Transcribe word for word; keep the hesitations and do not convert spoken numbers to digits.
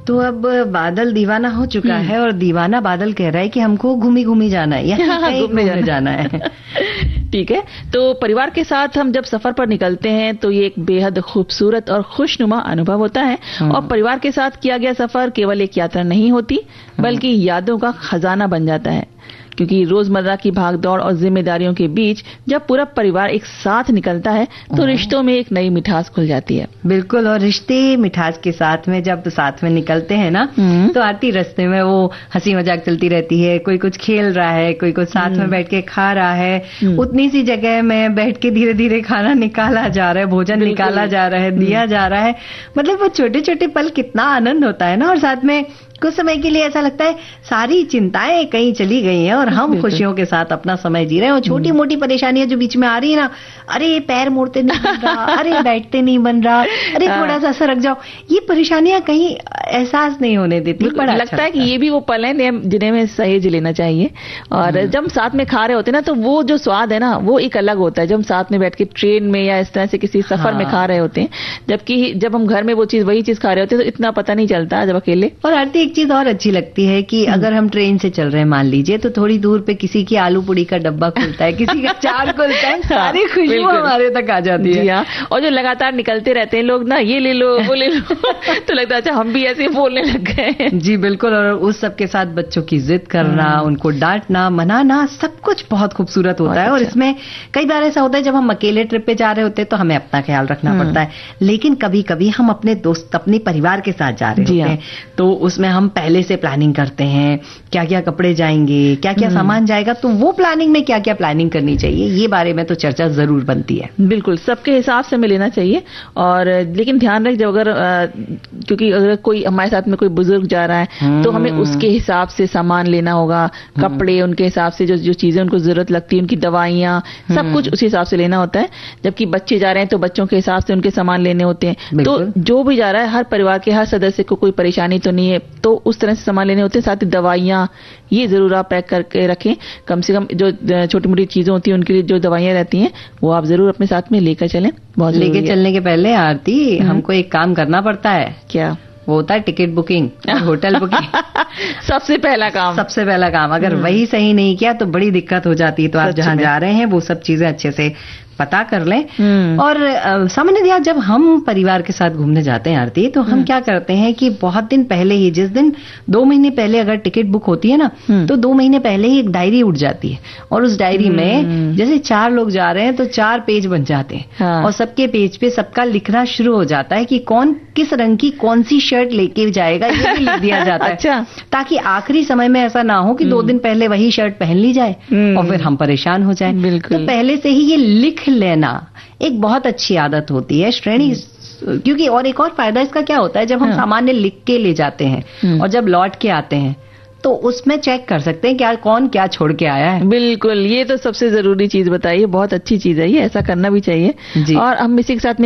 तो अब बादल दीवाना हो चुका है और दीवाना बादल कह रहा है कि हमको घूमी घूमी जाना है या कहीं घूमने जाना, जाना है। ठीक है, तो परिवार के साथ हम जब सफर पर निकलते हैं तो ये एक बेहद खूबसूरत और खुशनुमा अनुभव होता है। और परिवार के साथ किया गया सफर केवल एक यात्रा नहीं होती, बल्कि यादों का खजाना बन जाता है। क्योंकि रोजमर्रा की भागदौड़ और जिम्मेदारियों के बीच जब पूरा परिवार एक साथ निकलता है तो रिश्तों में एक नई मिठास खुल जाती है। बिल्कुल, और रिश्ते मिठास के साथ में जब साथ में निकलते हैं ना, तो आती रास्ते में वो हंसी मजाक चलती रहती है, कोई कुछ खेल रहा है, कोई कुछ साथ में बैठ के खा रहा है, उतनी सी जगह में बैठ के धीरे धीरे खाना निकाला जा रहा है, भोजन निकाला जा रहा है, दिया जा रहा है। मतलब वो छोटे छोटे पल कितना आनंद होता है ना। और साथ में कुछ समय के लिए ऐसा लगता है सारी चिंताएं कहीं चली गई हैं और हम खुशियों के साथ अपना समय जी रहे हैं। और छोटी मोटी परेशानियां जो बीच में आ रही है ना, अरे पैर मोड़ते नहीं बन रहा, अरे बैठते नहीं बन रहा, अरे थोड़ा सा सरक जाओ, ये परेशानियां कहीं एहसास नहीं होने देती। बड़ा लगता है कि ये भी वो पल है जिन्हें में सहेज लेना चाहिए। और जब साथ में खा रहे होते हैं ना, तो वो जो स्वाद है ना वो एक अलग होता है। जब हम साथ में बैठ के ट्रेन में या इस तरह से किसी सफर में खा रहे होते हैं, जबकि जब हम घर में वो चीज वही चीज खा रहे होते हैं तो इतना पता नहीं चलता जब अकेले। और आरती, एक चीज और अच्छी लगती है कि अगर हम ट्रेन से चल रहे हैं मान लीजिए, तो थोड़ी दूर पे किसी की आलू पूड़ी का डब्बा खुलता है, किसी का चार खुलता है, सारी खुशबू हमारे तक आ जाती है। हाँ, और जो लगातार निकलते रहते हैं लोग ना, ये ले लो वो ले लो तो लगता है अच्छा हम भी ऐसे बोलने लग गए। जी बिल्कुल। और उस सब के साथ बच्चों की जिद करना, उनको डांटना, मनाना, सब कुछ बहुत खूबसूरत होता है। और इसमें कई बार ऐसा होता है जब हम अकेले ट्रिप पे जा रहे होते हैं तो हमें अपना ख्याल रखना पड़ता है, लेकिन कभी कभी हम अपने दोस्त, अपने परिवार के साथ जा रहे होते हैं, तो उसमें हम पहले से प्लानिंग करते हैं, क्या क्या कपड़े जाएंगे, क्या क्या सामान जाएगा, तो वो प्लानिंग में क्या क्या प्लानिंग करनी चाहिए, ये बारे में तो चर्चा जरूर बनती है। बिल्कुल, सबके हिसाब से हमें लेना चाहिए। और लेकिन ध्यान रख, जब अगर क्योंकि अगर कोई हमारे साथ में कोई बुजुर्ग जा रहा है तो हमें उसके हिसाब से सामान लेना होगा, कपड़े उनके हिसाब से, जो जो चीजें उनको जरूरत लगती है, उनकी दवाइयां, सब कुछ उसी हिसाब से लेना होता है। जबकि बच्चे जा रहे हैं तो बच्चों के हिसाब से उनके सामान लेने होते हैं। तो जो भी जा रहा है, हर परिवार के हर सदस्य को कोई परेशानी तो नहीं है, तो उस तरह से सामान लेने होते हैं। साथ ही दवाइयां, ये जरूर आप पैक करके रखें। कम से कम जो छोटी मोटी चीजें होती हैं उनके लिए जो दवाइयां रहती हैं वो आप जरूर अपने साथ में लेकर चलें। बहुत लेके चलने के पहले आरती, हमको एक काम करना पड़ता है। क्या? वो होता है टिकट बुकिंग, होटल बुकिंग। सबसे पहला काम सबसे पहला काम अगर वही सही नहीं किया तो बड़ी दिक्कत हो जाती है। तो आप जहां जा रहे हैं वो सब चीजें अच्छे से पता कर लें। और सामान्यतः जब हम परिवार के साथ घूमने जाते हैं आरती, तो हम क्या करते हैं कि बहुत दिन पहले ही, जिस दिन दो महीने पहले अगर टिकट बुक होती है ना, तो दो महीने पहले ही एक डायरी उठ जाती है। और उस डायरी में जैसे चार लोग जा रहे हैं तो चार पेज बन जाते हैं। हाँ। और सबके पेज पे सबका लिखना शुरू हो जाता है कि कौन किस रंग की कौन सी शर्ट लेके जाएगा, ये भी लिख दिया जाता है। अच्छा। ताकि आखिरी समय में ऐसा ना हो कि दो दिन पहले वही शर्ट पहन ली जाए और फिर हम परेशान हो जाए। तो पहले से ही ये लिख लेना एक बहुत अच्छी आदत होती है श्रेणी। क्योंकि और एक और फायदा इसका क्या होता है, जब हम सामान्य लिख के ले जाते हैं और जब लौट के आते हैं तो उसमें चेक कर सकते हैं क्या कौन क्या छोड़ के आया है। बिल्कुल, ये तो सबसे जरूरी चीज बताइए, बहुत अच्छी चीज है ये, ऐसा करना भी चाहिए। और हम इसी के साथ